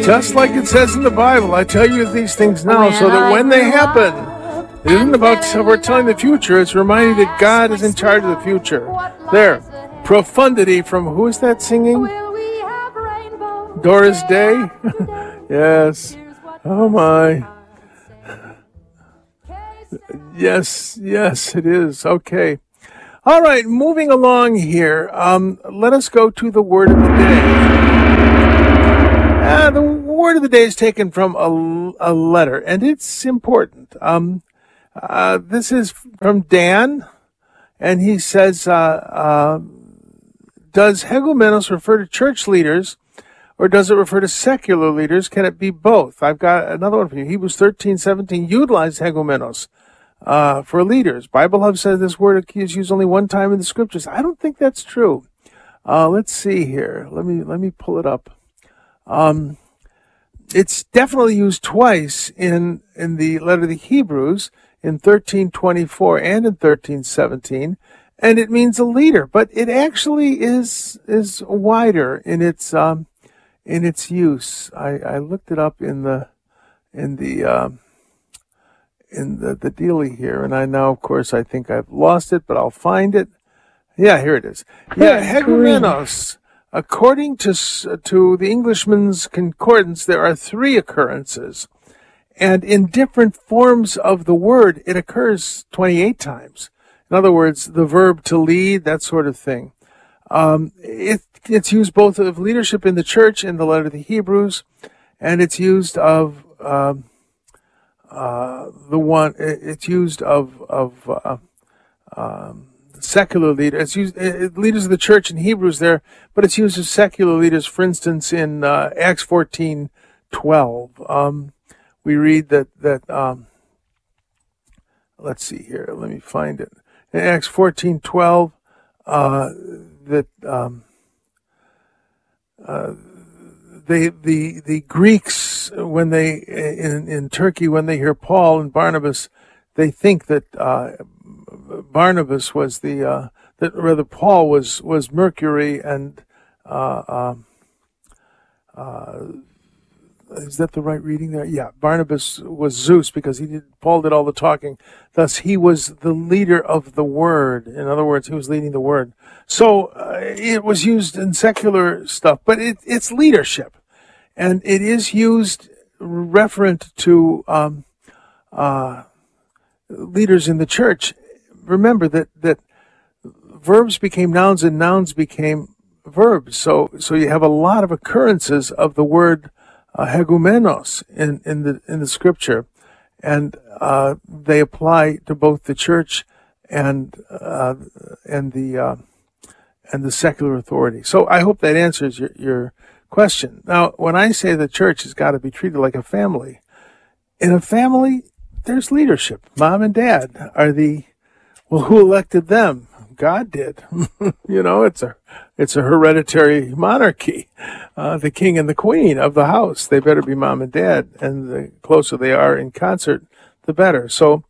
Just like it says in the Bible, I tell you these things now so that when they happen, it isn't about foretelling the future, it's reminding that God is in charge of the future. There. Profundity from, who is that singing? Doris Day? Yes. Oh my. Yes, it is. Okay. All right, moving along here. Let us go to the word of the day. The word of the day is taken from a letter, and it's important. This is from Dan, and he says, does hegumenos refer to church leaders, or does it refer to secular leaders? Can it be both? I've got another one for you. Hebrews 13:17 utilized hegumenos for leaders. Bible Hub says this word is used only one time in the scriptures. I don't think that's true. Let's see here. Let me pull it up. It's definitely used twice in the letter of the Hebrews, in 13:24 and in 13:17, and it means a leader. But it actually is wider in its use. I looked it up in the dealie here, and I now, of course, I think I've lost it, but I'll find it. Yeah, here it is. Yeah, hegumenos. According to the Englishman's Concordance, there are 3 occurrences, and in different forms of the word, it occurs 28 times. In other words, the verb to lead, that sort of thing. It's used both of leadership in the church in the letter to the Hebrews, and it's used of secular leaders. It's used leaders of the church in Hebrews there, but it's used of secular leaders. For instance, in Acts 14:12, we read that let's see here. Let me find it. In Acts 14:12, that the Greeks, when they in Turkey, when they hear Paul and Barnabas, they think that Barnabas was Paul was Mercury, and is that the right reading there? Yeah, Barnabas was Zeus, because Paul did all the talking. Thus, he was the leader of the word. In other words, he was leading the word. So it was used in secular stuff, but it's leadership, and it is used referent to leaders in the church. Remember that verbs became nouns and nouns became verbs. So you have a lot of occurrences of the word hegumenos in the scripture, and they apply to both the church and the secular authority. So I hope that answers your question. Now, when I say the church has got to be treated like a family, in a family there's leadership. Mom and dad are who elected them? God did. It's a hereditary monarchy. The king and the queen of the house, they better be mom and dad, and the closer they are in concert, the better. So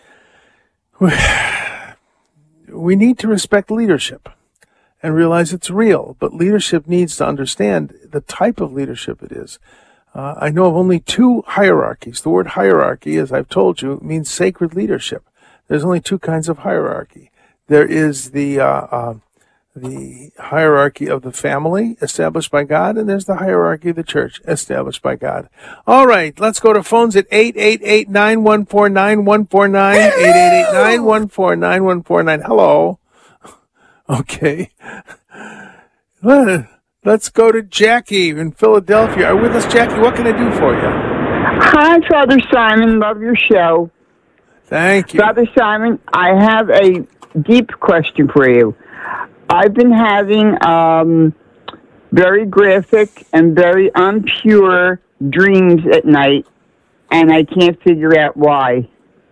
we need to respect leadership and realize it's real, but leadership needs to understand the type of leadership it is. I know of only 2 hierarchies. The word hierarchy, as I've told you, means sacred leadership. There's only 2 kinds of hierarchy. There is the hierarchy of the family established by God, and there's the hierarchy of the church established by God. All right, let's go to phones at 888-914-9149, 888-914-9149. Hello. Okay. Let's go to Jackie in Philadelphia. Are you with us, Jackie? What can I do for you? Hi, Father Simon. Love your show. Thank you. Father Simon, I have a deep question for you. I've been having very graphic and very impure dreams at night, and I can't figure out why.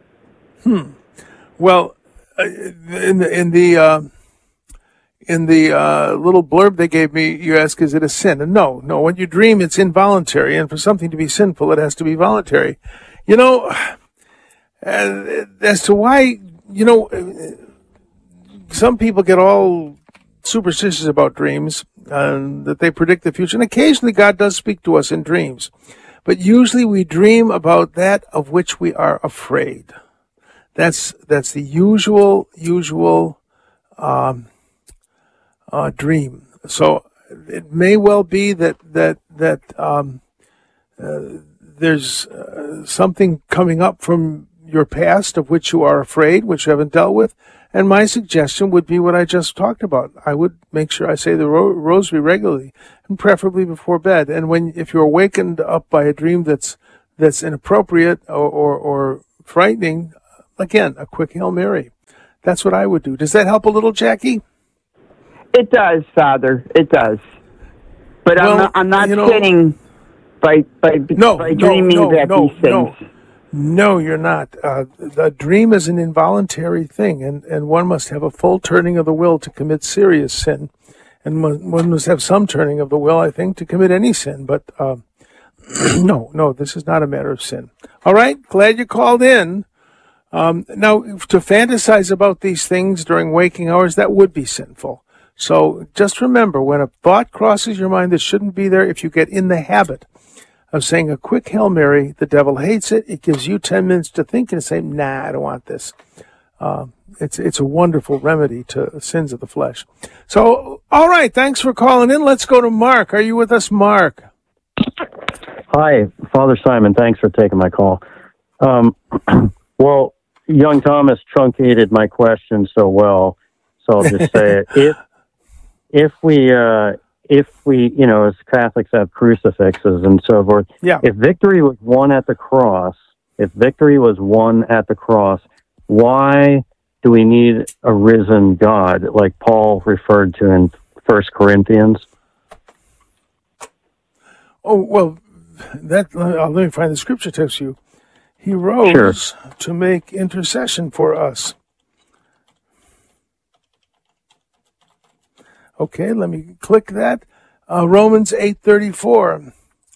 Well, in the little blurb they gave me, you ask, is it a sin? And no. When you dream, it's involuntary, and for something to be sinful, it has to be voluntary. As to why, some people get all superstitious about dreams. that they predict the future. And occasionally God does speak to us in dreams. But usually we dream about that of which we are afraid. That's the usual dream. So it may well be that there's something coming up from your past of which you are afraid, which you haven't dealt with. And my suggestion would be what I just talked about. I would make sure I say the rosary regularly, and preferably before bed. And if you're awakened up by a dream that's inappropriate or frightening, again, a quick Hail Mary. That's what I would do. Does that help a little, Jackie? It does, Father. It does. But Well, I'm not you know, sinning by dreaming about these things. No, you're not. The dream is an involuntary thing, and one must have a full turning of the will to commit serious sin. And one must have some turning of the will, I think, to commit any sin. But no, this is not a matter of sin. All right, glad you called in. Now, to fantasize about these things during waking hours, that would be sinful. So just remember, when a thought crosses your mind that shouldn't be there, if you get in the habit of saying a quick Hail Mary, the devil hates it. It gives you 10 minutes to think and say, nah, I don't want this. It's a wonderful remedy to sins of the flesh. So, all right, thanks for calling in. Let's go to Mark. Are you with us, Mark? Hi, Father Simon. Thanks for taking my call. Well, young Thomas truncated my question so well, so I'll just say it. If we, as Catholics have crucifixes and so forth, Yeah. if victory was won at the cross, why do we need a risen God, like Paul referred to in 1 Corinthians? Oh, well, let me find the scripture text for you. He rose to make intercession for us. Okay, let me click that. Romans 8:34.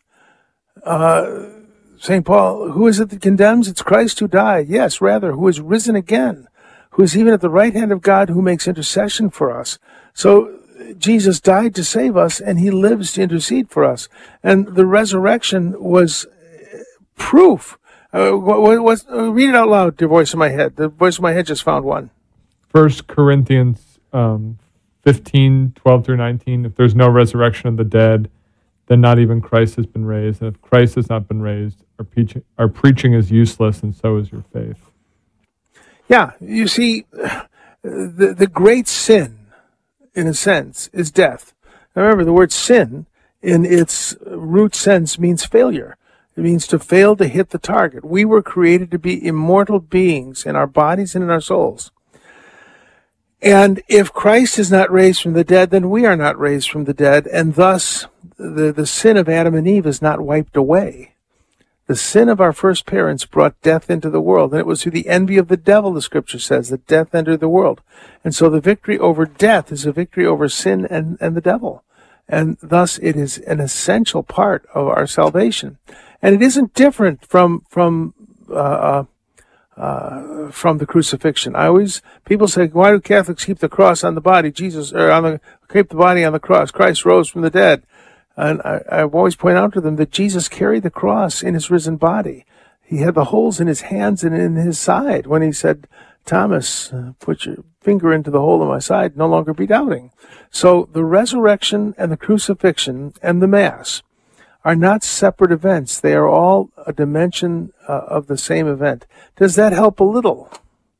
St. Paul, who is it that condemns? It's Christ who died. Yes, rather, who is risen again, who is even at the right hand of God, who makes intercession for us. So Jesus died to save us, and he lives to intercede for us. And the resurrection was proof. Read it out loud, dear voice in my head. The voice in my head just found one. 1 Corinthians 15, 12 through 19. If there's no resurrection of the dead, then not even Christ has been raised. And if Christ has not been raised, our preaching is useless, and so is your faith. Yeah, you see, the great sin, in a sense, is death. Now remember, the word sin, in its root sense, means failure. It means to fail to hit the target. We were created to be immortal beings in our bodies and in our souls. And if Christ is not raised from the dead, then we are not raised from the dead, and thus the sin of Adam and Eve is not wiped away. The sin of our first parents brought death into the world, and it was through the envy of the devil, the scripture says, that death entered the world. And so the victory over death is a victory over sin and the devil. And thus it is an essential part of our salvation. And it isn't different from the crucifixion. People say, why do Catholics keep the cross on the body? Keep the body on the cross. Christ rose from the dead. And I've always pointed out to them that Jesus carried the cross in his risen body. He had the holes in his hands and in his side when he said, Thomas, put your finger into the hole in my side, no longer be doubting. So the resurrection and the crucifixion and the Mass are not separate events. They are all a dimension of the same event. Does that help a little?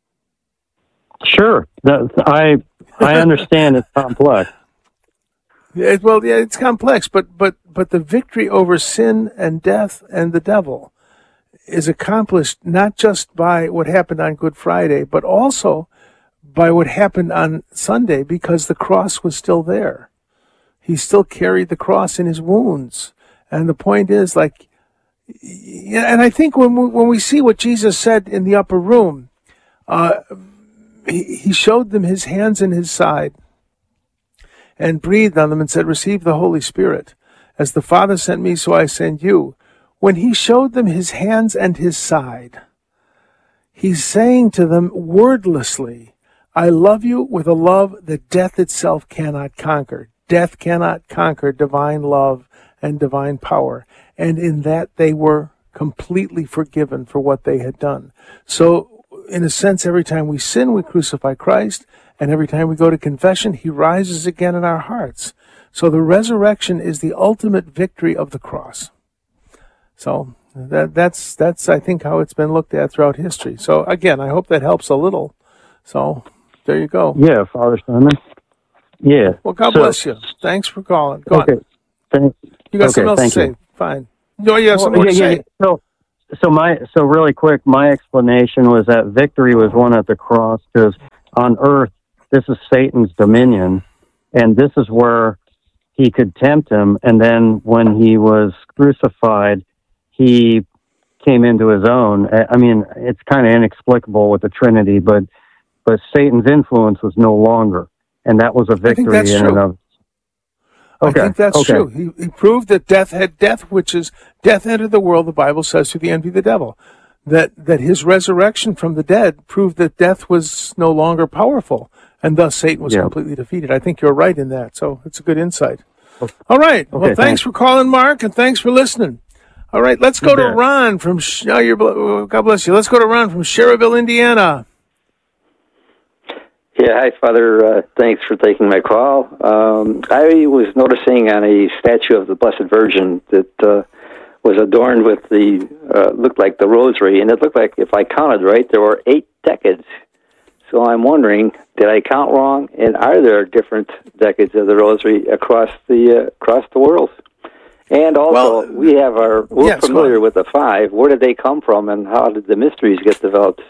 Sure. I understand it's complex. It's complex, but the victory over sin and death and the devil is accomplished not just by what happened on Good Friday, but also by what happened on Sunday, because the cross was still there. He still carried the cross in his wounds. And the point is, and I think when we see what Jesus said in the upper room, he showed them his hands and his side and breathed on them and said, receive the Holy Spirit. As the Father sent me, so I send you. When he showed them his hands and his side, he's saying to them wordlessly, I love you with a love that death itself cannot conquer. death cannot conquer divine love and divine power. And in that they were completely forgiven for what they had done. So, in a sense, every time we sin, we crucify Christ, and every time we go to confession, he rises again in our hearts. So the resurrection is the ultimate victory of the cross. So that's I think how it's been looked at throughout history. So again, I hope that helps a little. So there you go. Yeah, Father Simon. Yeah. Well, God bless you. Thanks for calling. Go Okay. on. Thank, You got okay, something else to thank say? you. Fine. No, you have something more to say. So really quick, my explanation was that victory was won at the cross because on earth, this is Satan's dominion, and this is where he could tempt him. And then when he was crucified, he came into his own. I mean, it's kind of inexplicable with the Trinity, but Satan's influence was no longer, and that was a victory that's in true. and of. Okay. I think that's okay. true. He proved that death, which is death entered the world, the Bible says, through the envy of the devil. That his resurrection from the dead proved that death was no longer powerful, and thus Satan was completely defeated. I think you're right in that, so it's a good insight. All right. Well, thanks for calling, Mark, and thanks for listening. All right, let's go to Ron from, God bless you. Let's go to Ron from Sherrville, Indiana. Yeah, hi, Father. Thanks for taking my call. I was noticing on a statue of the Blessed Virgin that was adorned with looked like the rosary, and it looked like, if I counted right, there were 8 decades. So I'm wondering, did I count wrong? And are there different decades of the rosary across the world? And also, we're familiar with the 5. Where did they come from, and how did the mysteries get developed?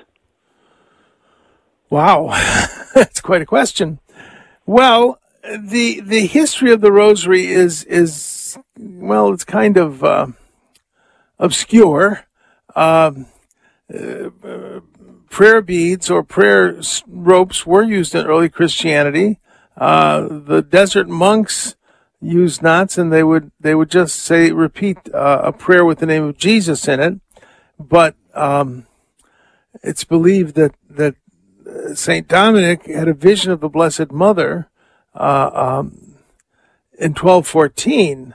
Wow, that's quite a question. Well, the history of the rosary is it's kind of obscure. Prayer beads or prayer ropes were used in early Christianity. The desert monks used knots, and they would just repeat a prayer with the name of Jesus in it. But it's believed that Saint Dominic had a vision of the Blessed Mother in 1214,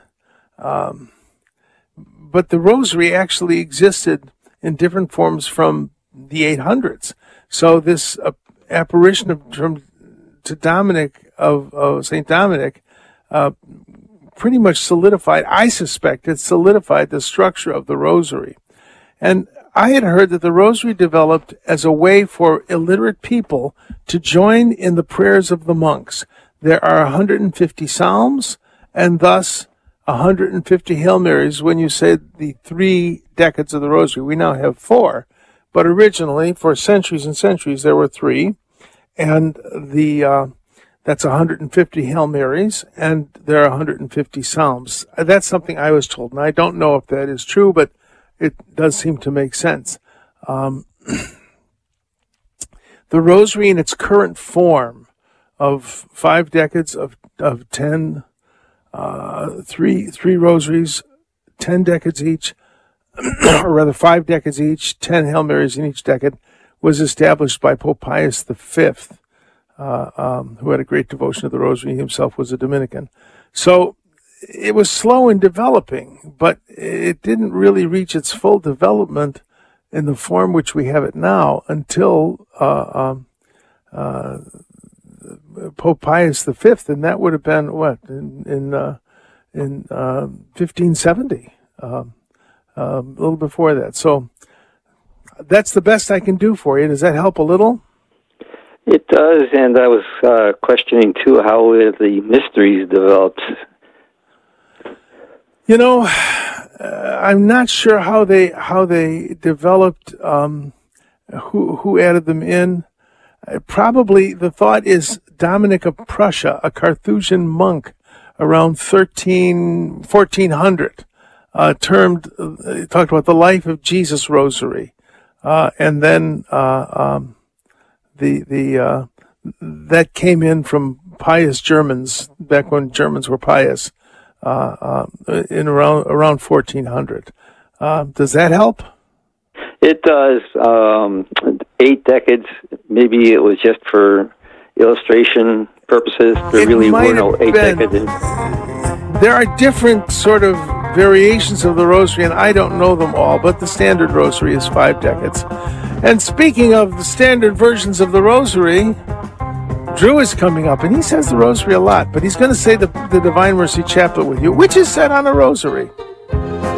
but the Rosary actually existed in different forms from the 800s. So this apparition to Dominic of Saint Dominic pretty much solidified. I suspect it solidified the structure of the Rosary, and I had heard that the Rosary developed as a way for illiterate people to join in the prayers of the monks. There are 150 psalms, and thus 150 Hail Marys when you say the 3 decades of the Rosary. We now have 4, but originally, for centuries and centuries, there were 3, and that's 150 Hail Marys, and there are 150 psalms. That's something I was told, and I don't know if that is true, but it does seem to make sense. The Rosary in its current form of 5 decades of 10, 3 rosaries, 10 decades each, or rather 5 decades each, 10 Hail Marys in each decade, was established by Pope Pius V, who had a great devotion to the Rosary. He himself was a Dominican. So it was slow in developing, but it didn't really reach its full development in the form which we have it now until Pope Pius V, and that would have been in 1570, a little before that. So that's the best I can do for you. Does that help a little? It does, and I was questioning too how the mysteries developed. You know, I'm not sure how they developed. Who added them in? Probably the thought is Dominic of Prussia, a Carthusian monk around 1400, talked about the Life of Jesus Rosary, and then that came in from pious Germans back when Germans were pious. In around 1400. Does that help? It does. 8 decades. Maybe it was just for illustration purposes. There It really might were no have 8 been. decades. There are different sort of variations of the rosary, and I don't know them all, but the standard rosary is 5 decades. And speaking of the standard versions of the rosary, Drew is coming up, and he says the rosary a lot, but he's going to say the Divine Mercy Chaplet with you, which is said on a rosary.